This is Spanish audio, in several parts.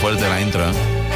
fuerte la intro, ¿eh?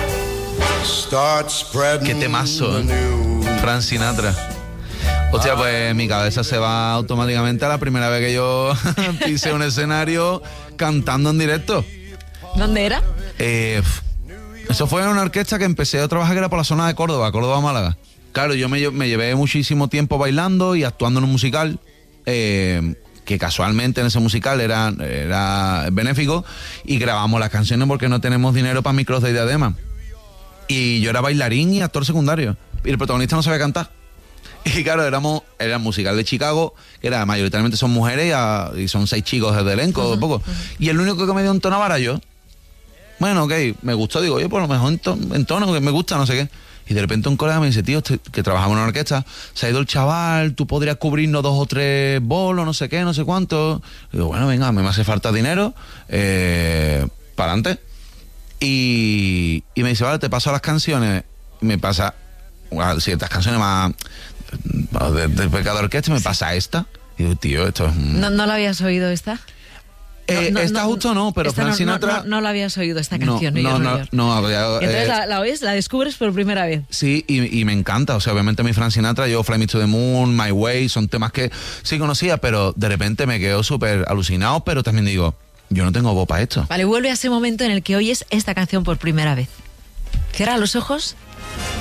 Qué temazo, ¿eh? Frank Sinatra. Hostia, pues mi cabeza se va automáticamente a la primera vez que yo pisé un escenario cantando en directo. ¿Dónde era? Eso fue en una orquesta que empecé a trabajar, que era por la zona de Córdoba-Málaga. Claro, yo me llevé muchísimo tiempo bailando y actuando en un musical, que casualmente en ese musical era benéfico, y grabamos las canciones porque no tenemos dinero para micros de diadema. Y yo era bailarín y actor secundario, y el protagonista no sabía cantar. Y claro, era un musical de Chicago, que era mayoritariamente son mujeres y son 6 chicos desde el elenco, poco. Y el único que me dio un tono era yo. Bueno, ok, me gustó, digo, oye, por lo mejor en tono, que me gusta, no sé qué. Y de repente un colega me dice, tío, que trabajaba en una orquesta, se ha ido el chaval, tú podrías cubrirnos 2 o 3 bolos, no sé qué, no sé cuánto. Y digo, bueno, venga, me hace falta dinero, para adelante. Y me dice, vale, te paso las canciones, me pasa ciertas canciones más del pecado de orquesta, me pasa esta. Y digo, tío, esto es... ¿No la habías oído esta? Esta justo no, pero Frank Sinatra... No la habías oído esta canción. No había... Entonces la oyes, la descubres por primera vez. Sí, y me encanta. O sea, obviamente mi Frank Sinatra, yo Fly Me to the Moon, My Way, son temas que sí conocía, pero de repente me quedo súper alucinado, pero también digo, yo no tengo voz para esto. Vale, vuelve a ese momento en el que oyes esta canción por primera vez. Cierra los ojos